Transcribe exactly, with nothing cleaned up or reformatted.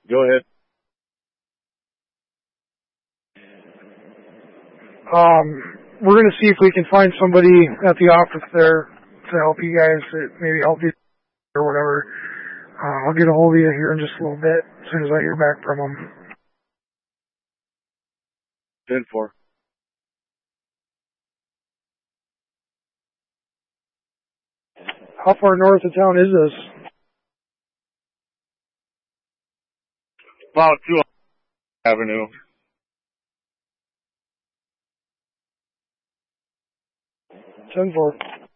Go ahead. Um, we're going to see if we can find somebody at the office there to help you guys, maybe help you or whatever. Uh, I'll get a hold of you here in just a little bit as soon as I hear back from them. ten four. How far north of town is this? About two Avenue. ten four.